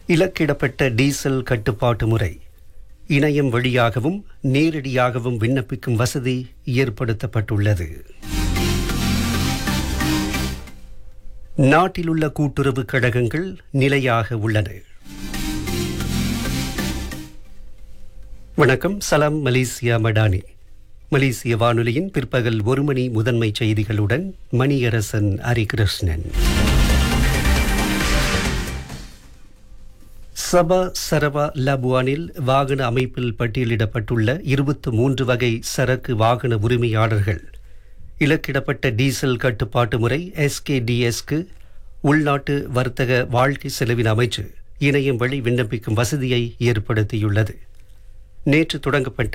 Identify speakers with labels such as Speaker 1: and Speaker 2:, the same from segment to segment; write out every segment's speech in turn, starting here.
Speaker 1: இலக்கிடப்பட்ட diesel கட்டுப்பாட்டு முறை இணையம் வழியாகவும் நேரடியாகவும் விண்ணப்பிக்கும் வசதி ஏற்படுத்தப்பட்டுள்ளது. நாட்டிலுள்ள கூட்டுறவு கழகங்கள் நிலையாக உள்ளன. வணக்கம். சலாம் மலேசியா மடானி. மலேசிய வானொலியின் பிற்பகல் 1 மணி முதன்மை செய்திகளுடன் மணியரசன் ஹரிகிருஷ்ணன். சபா சரவா லபுவானில் வாகன அமைப்பில் பட்டியலிடப்பட்டுள்ள 23 வகை சரக்கு வாகன உரிமையாளர்கள் இலக்கிடப்பட்ட டீசல் கட்டுப்பாட்டு முறை SKDSக்கு உள்நாட்டு வர்த்தக வாழ்க்கை செலவின அமைச்சு இணையம் வழி விண்ணப்பிக்கும் வசதியை ஏற்படுத்தியுள்ளது. நேற்று தொடங்கப்பட்ட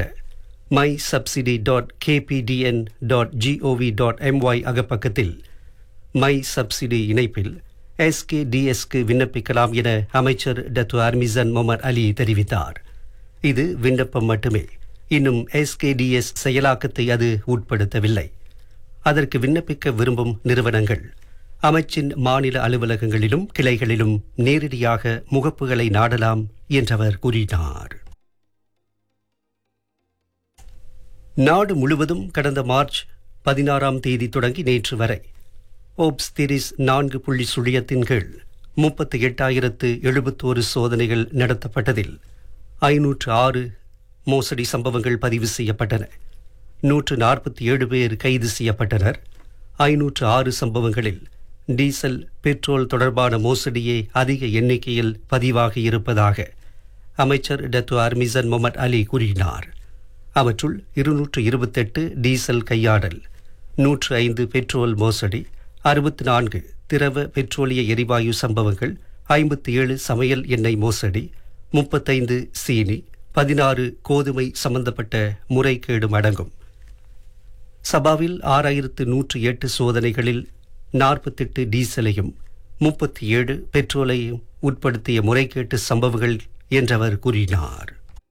Speaker 1: mysubsidy.kpdn.gov.my அகப்பக்கத்தில் மை சப்சிடி இணைப்பில் SKDSக்கு விண்ணப்பிக்கலாம் என அமைச்சர் டத்து அர்மிசன் முகமது அலி தெரிவித்தார். இது விண்ணப்பம் மட்டுமே. இன்னும் SKDS செயலாக்கத்தை அது உட்படுத்தவில்லை. அதற்கு விண்ணப்பிக்க விரும்பும் நிறுவனங்கள் அமைச்சின் மாநில அலுவலகங்களிலும் கிளைகளிலும் நேரடியாக முகப்புகளை நாடலாம் என்றவர் கூறினார். நாடு முழுவதும் கடந்த மார்ச் 16ஆம் தேதி தொடங்கி நேற்று வரை ஓப்ஸ்திரிஸ் 4.0 கீழ் 38,071 சோதனைகள் நடத்தப்பட்டதில் 506 மோசடி சம்பவங்கள் பதிவு செய்யப்பட்டன. 147 பேர் கைது செய்யப்பட்டனர். 506 சம்பவங்களில் டீசல் பெட்ரோல் தொடர்பான மோசடியே அதிக எண்ணிக்கையில் பதிவாகி இருப்பதாக அமைச்சர் டத்து அர்மிசன் முகமது அலி கூறினார். அவற்றுள் 228 டீசல் கையாடல், 105 பெட்ரோல் மோசடி, 64 திரவ பெட்ரோலிய எரிவாயு சம்பவங்கள், 57 சமையல் எண்ணெய் மோசடி, 35 சீனி, 16 கோதுமை சம்பந்தப்பட்ட முறைகேடும் அடங்கும். சபாவில் 6,108 சோதனைகளில் 48 டீசலையும் 37 பெட்ரோலையும் உட்படுத்திய முறைகேட்டு சம்பவங்கள் என்றவர் கூறினார்.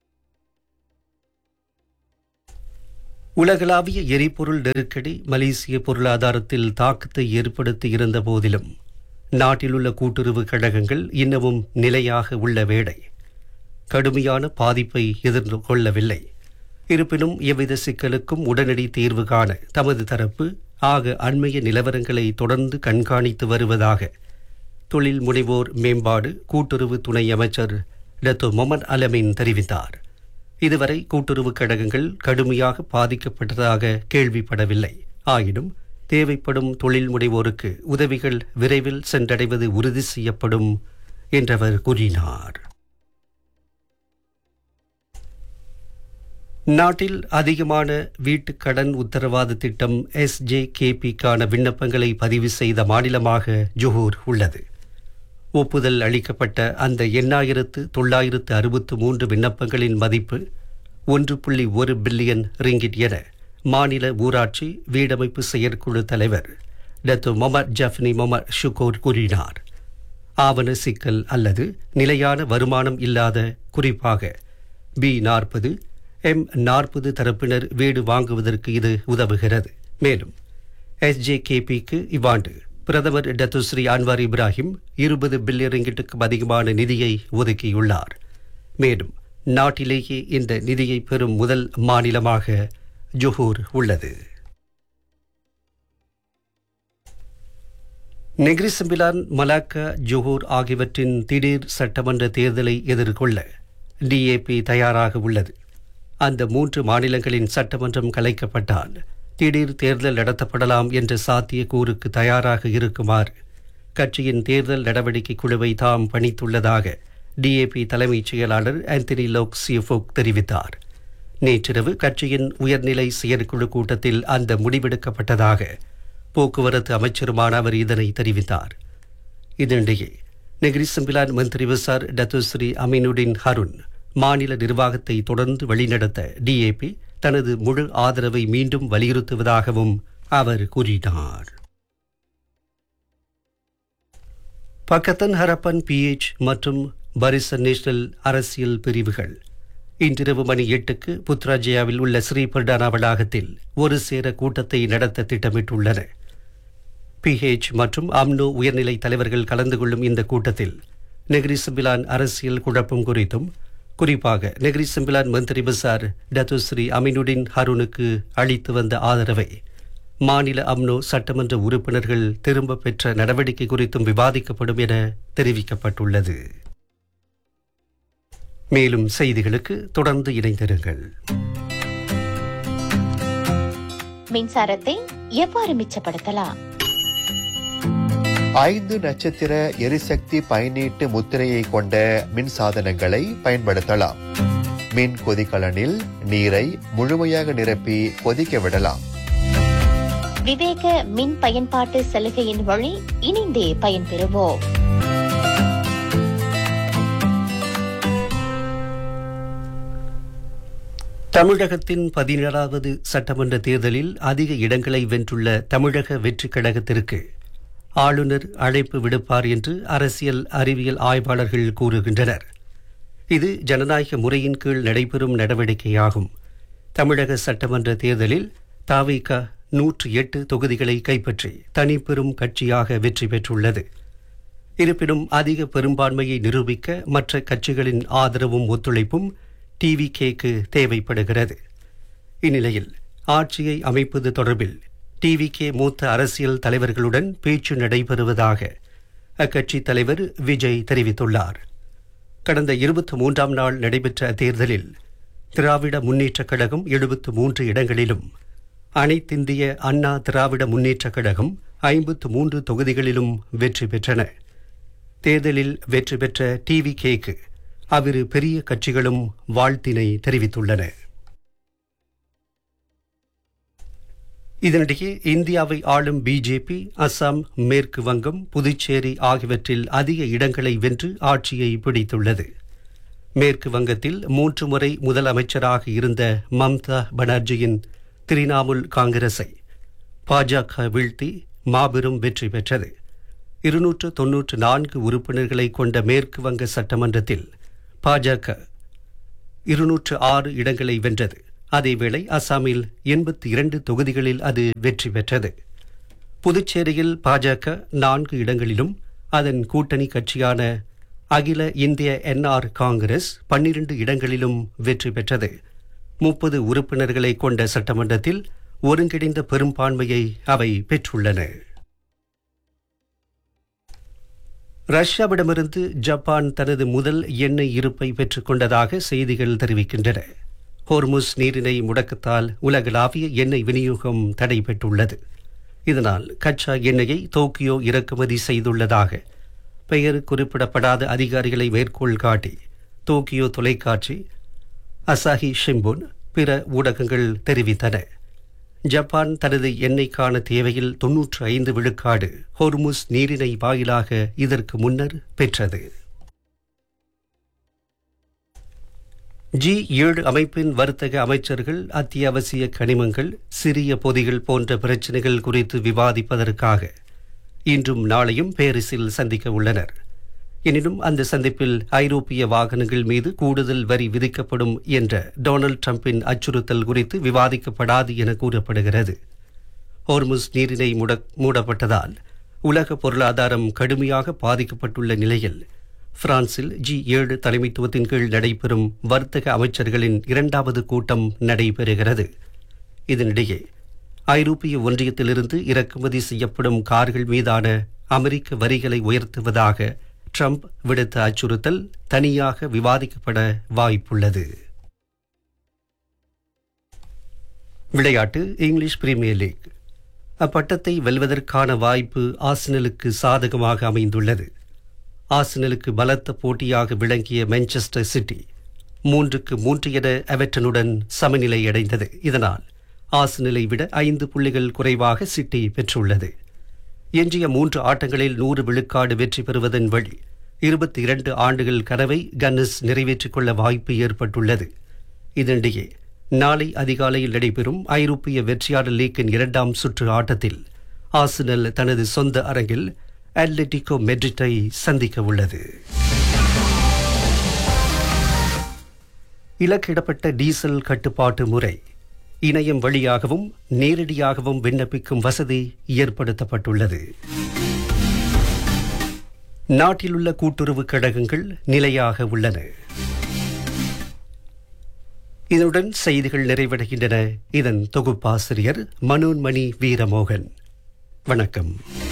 Speaker 1: உலகளாவிய எரிபொருள் நெருக்கடி மலேசிய பொருளாதாரத்தில் தாக்கத்தை ஏற்படுத்தி இருந்த போதிலும் நாட்டிலுள்ள கூட்டுறவு கழகங்கள் இன்னமும் நிலையாக உள்ள வேளை கடுமையான பாதிப்பை எதிர்கொள்ளவில்லை. இருப்பினும் எவ்வித சிக்கலுக்கும் உடனடி தீர்வு காண தமது தரப்பு அண்மைய நிலவரங்களை தொடர்ந்து கண்காணித்து வருவதாக தொழில் முனைவோர் மேம்பாடு கூட்டுறவு துணை அமைச்சர் டத்து முகமது அலமின் தெரிவித்தார். இதுவரை கூட்டுறவு கழகங்கள் கடுமையாக பாதிக்கப்பட்டதாக கேள்விப்படவில்லை. ஆயினும் தேவைப்படும் தொழில் முனைவோருக்கு உதவிகள் விரைவில் சென்றடைவது உறுதி செய்யப்படும் என்றவர் கூறினார். நாட்டில் அதிகமான வீட்டுக்கடன் உத்தரவாத திட்டம் SJKPக்கான விண்ணப்பங்களை பதிவு செய்த மாநிலமாக ஜொஹூர் உள்ளது. ஒப்புதல் அளிக்கப்பட்ட அந்த 8,963 விண்ணப்பங்களின் மதிப்பு 1.1 பில்லியன் ரிங்கிட் என மாநில ஊராட்சி வீடமைப்பு செயற்குழு தலைவர் டத்து முகமது ஜஃப்னி முகமது ஷுகூர் கூறினார். ஆவண சிக்கல் அல்லது நிலையான வருமானம் இல்லாத, குறிப்பாக B40, M40 தரப்பினர் வீடு வாங்குவதற்கு இது உதவுகிறது. மேலும் SJKPக்கு இவ்வாண்டு பிரதமர் Datuk Sri Anwar Ibrahim 20 billion ரிங்கிட்டுக்கும் அதிகமான நிதியை ஒதுக்கியுள்ளார். மேலும் நாட்டிலேயே இந்த நிதியை பெறும் முதல் மாநிலமாக ஜொஹூர் உள்ளது. நெகிரி செம்பிலான், மலாக்கா, ஜொஹூர் ஆகியவற்றின் திடீர் சட்டமன்ற தேர்தலை எதிர்கொள்ள DAP தயாராக உள்ளது. அந்த 3 மாநிலங்களின் சட்டமன்றம் கலைக்கப்பட்டால் திடீர் தேர்தல் நடத்தப்படலாம் என்ற சாத்தியக்கூறுக்கு தயாராக இருக்குமாறு கட்சியின் தேர்தல் நடவடிக்கை குழுவை தாம் பணித்துள்ளதாக DAP தலைமைச் செயலாளர் ஆந்தனி லோக் சியஃபோக் தெரிவித்தார். நேற்றிரவு கட்சியின் உயர்நிலை செயற்குழு கூட்டத்தில் அந்த முடிவெடுக்கப்பட்டதாக போக்குவரத்து அமைச்சருமான அவர் இதனை தெரிவித்தார். இதனிடையே நெகிரி செம்பிலான் மந்திரி விசார் டத்து ஸ்ரீ அமீனுடின் ஹருன் மாநில நிர்வாகத்தை தொடர்ந்து வழிநடத்த DAP தனது முழு ஆதரவை மீண்டும் வலியுறுத்துவதாகவும் அவர் கூறினார். பக்கத்தன் ஹரப்பன் PH மற்றும் பரிசன் நேஷனல் அரசியல் பிரிவுகள் இன்றிரவு மணி 8க்கு புத்ராஜயாவில் உள்ள ஸ்ரீ பர்டானா வளாகத்தில் ஒரு சேர கூட்டத்தை நடத்த திட்டமிட்டுள்ளன. PH மற்றும் AMNO உயர்நிலை தலைவர்கள் கலந்து கொள்ளும் இந்த கூட்டத்தில் நெகிரி செம்பிலான் அரசியல் குழப்பம் குறித்தும், குறிப்பாக நெகிரி செம்பிலான் மந்திரி பசார் டத்துஸ்ரீ அமினுடின் ஹருனுக்கு அளித்து வந்த ஆதரவை மாநில அம்னோ சட்டமன்ற உறுப்பினர்கள் திரும்ப பெற்ற நடவடிக்கை குறித்தும் விவாதிக்கப்படும் என தெரிவிக்கப்பட்டுள்ளது. மேலும் செய்திகளுக்கு தொடர்ந்து இணைந்திருங்கள்.
Speaker 2: மின்சாரத்தை எவ்வாறு மிச்சப்படுத்தலாம்?
Speaker 3: 5 நட்சத்திர எரிசக்தி பயனீட்டு முத்திரையை கொண்ட மின் சாதனங்களை பயன்படுத்தலாம். மின் கொதிகலனில் நீரை முழுமையாக நிரப்பி கொதிக்க விடலாம்.
Speaker 2: விவேக மின் பயன்பாட்டு சலுகையின் வழி இணைந்தே பயன்பெறுவோம்.
Speaker 1: தமிழகத்தின் 17வது சட்டமன்ற தேர்தலில் அதிக இடங்களை வென்றுள்ள தமிழக வெற்றிக் கழகத்திற்கு ஆளுநர் அழைப்பு விடுப்பார் என்று அரசியல் அறிவியல் ஆய்வாளர்கள் கூறுகின்றனர். இது ஜனநாயக முறையின் கீழ் நடைபெறும் நடவடிக்கையாகும். தமிழக சட்டமன்ற தேர்தலில் தவிக 108 தொகுதிகளை கைப்பற்றி தனிப்பெரும் கட்சியாக வெற்றி பெற்றுள்ளது. இருப்பினும் அதிக பெரும்பான்மையை நிரூபிக்க மற்ற கட்சிகளின் ஆதரவும் ஒத்துழைப்பும் டிவிகேக்கு தேவைப்படுகிறது. இந்நிலையில் ஆட்சியை அமைப்பது தொடர்பில் டிவிகே மூத்த அரசியல் தலைவர்களுடன் பேச்சு நடைபெறுவதாக அக்கட்சி தலைவர் விஜய் தெரிவித்துள்ளார். கடந்த 23ஆம் நாள் நடைபெற்ற தேர்தலில் திராவிட முன்னேற்றக் கழகம் 73 இடங்களிலும், அனைத்திந்திய அண்ணா திராவிட முன்னேற்றக் கழகம் 53 தொகுதிகளிலும் வெற்றி பெற்றன. தேர்தலில் வெற்றி பெற்ற டிவிகேக்கு அவ்விரு பெரிய கட்சிகளும் வாழ்த்தினை தெரிவித்துள்ளன. இதனிடையே இந்தியாவை ஆளும் பிஜேபி அசாம், மேற்கு வங்கம், புதுச்சேரி ஆகியவற்றில் அதிக இடங்களை வென்று ஆட்சியை பிடித்துள்ளது. மேற்கு வங்கத்தில் 3 முறை முதலமைச்சராக இருந்த மம்தா பானர்ஜியின் திரிணாமுல் காங்கிரஸை பாஜக வீழ்த்தி மாபெரும் வெற்றி பெற்றது. 294 உறுப்பினர்களை கொண்ட மேற்கு வங்க சட்டமன்றத்தில் பாஜக 206 இடங்களை வென்றது. அதேவேளை அசாமில் 82 தொகுதிகளில் அது வெற்றி பெற்றது. புதுச்சேரியில் பாஜக 4 இடங்களிலும், அதன் கூட்டணி கட்சியான அகில இந்திய என்ஆர் காங்கிரஸ் 12 இடங்களிலும் வெற்றி பெற்றது. 30 உறுப்பினர்களை கொண்ட சட்டமன்றத்தில் ஒருங்கிணைந்த பெரும்பான்மையை அவை பெற்றுள்ளன. ரஷ்யாவிடமிருந்து ஜப்பான் தனது முதல் எண்ணெய் இருப்பை பெற்றுக் கொண்டதாக செய்திகள் தெரிவிக்கின்றன. ஹோர்முஸ் நீரிணை முடக்கத்தால் உலகளாவிய எண்ணெய் விநியோகம் தடைபட்டுள்ளது. இதனால் கச்சா எண்ணெயை டோக்கியோ இறக்குமதி செய்துள்ளதாக பெயர் குறிப்பிடப்படாத அதிகாரிகளை மேற்கோள் காட்டி டோக்கியோ தொலைக்காட்சி, அசாஹி ஷிம்புன், பிற ஊடகங்கள் தெரிவித்தன. ஜப்பான் தனது எண்ணெய்க்கான தேவையில் 95 விழுக்காடு ஹோர்முஸ் நீரிணை வாயிலாக இதற்கு முன்னர் பெற்றது. G7 அமைப்பின் வர்த்தக அமைச்சர்கள் அத்தியாவசிய கனிமங்கள், சிறிய பொதிகள் போன்ற பிரச்சினைகள் குறித்து விவாதிப்பதற்காக இன்றும் நாளையும் பாரிஸில் சந்திக்க உள்ளனர். எனினும் அந்த சந்திப்பில் ஐரோப்பிய வாகனங்கள் மீது கூடுதல் வரி விதிக்கப்படும் என்ற டொனால்ட் ட்ரம்பின் அச்சுறுத்தல் குறித்து விவாதிக்கப்படாது என கூறப்படுகிறது. ஹோர்முஸ் நீரிணை மூடப்பட்டதால் உலக பொருளாதாரம் கடுமையாக பாதிக்கப்பட்டுள்ள நிலையில் பிரான்சில் G7 தலைமைத்துவத்தின் கீழ் நடைபெறும் வர்த்தக அமைச்சர்களின் 2வது கூட்டம் நடைபெறுகிறது. இதனிடையே ஐரோப்பிய ஒன்றியத்திலிருந்து இறக்குமதி செய்யப்படும் கார்கள் மீதான அமெரிக்க வரிகளை உயர்த்துவதாக ட்ரம்ப் விடுத்த அச்சுறுத்தல் தனியாக விவாதிக்கப்பட வாய்ப்புள்ளது. விளையாட்டு. இங்கிலீஷ் பிரீமியர் லீக் அப்பட்டத்தை வெல்வதற்கான வாய்ப்பு ஆர்சனலுக்கு சாதகமாக அமைந்துள்ளது. ஆர்சனலுக்கு பலத்த போட்டியாக விளங்கிய மான்செஸ்டர் சிட்டி 3-3 என எவர்டனுடன் சமநிலை அடைந்தது. இதனால் ஆர்சனலை விட 5 புள்ளிகள் குறைவாக சிட்டி பெற்றுள்ளது. எஞ்சிய 3 ஆட்டங்களில் 100 விழுக்காடு வெற்றி பெறுவதன் வழி 22 ஆண்டுகள் கனவை கன்னஸ் நிறைவேற்றிக் கொள்ள வாய்ப்பு ஏற்பட்டுள்ளது. இதனிடையே நாளை அதிகாலையில் நடைபெறும் ஐரோப்பிய வெற்றியாளர் லீக்கின் 2ஆம் சுற்று ஆட்டத்தில் ஆர்சனல் தனது சொந்த அரங்கில் அட்லெட்டிகோ மெட்ரிட்டை சந்திக்க உள்ளது. இலக்கிடப்பட்ட டீசல் கட்டுப்பாட்டு முறை இணையம் வழியாகவும் நேரடியாகவும் விண்ணப்பிக்கும் வசதி ஏற்படுத்தப்பட்டுள்ளது. நாட்டிலுள்ள கூட்டுறவு கழகங்கள் நிலையாக உள்ளன. இதனுடன் செய்திகள் நிறைவடைகின்றன. இதன் தொகுப்பாசிரியர் மனோன்மணி வீரமோகன். வணக்கம்.